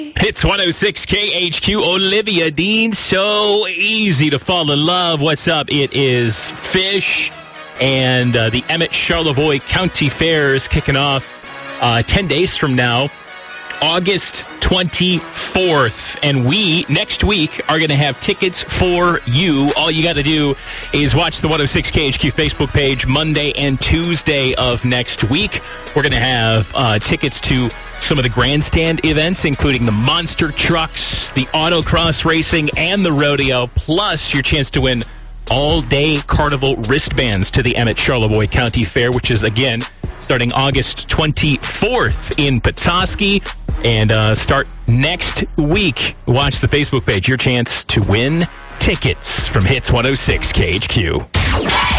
Hits 106 KHQ. Olivia Dean, so easy to fall in love. What's up? It is Fish and the Emmett Charlevoix County Fair is kicking off 10 days from now, August 24th. And we, next week, are going to have tickets for you. All you got to do is watch the 106 KHQ Facebook page Monday and Tuesday of next week. We're going to have tickets to some of the grandstand events, including the monster trucks, the autocross racing, and the rodeo, plus your chance to win all-day carnival wristbands to the Emmett Charlevoix County Fair, which is, again, starting August 24th in Petoskey. And start next week. Watch the Facebook page. Your chance to win tickets from Hits 106 KHQ.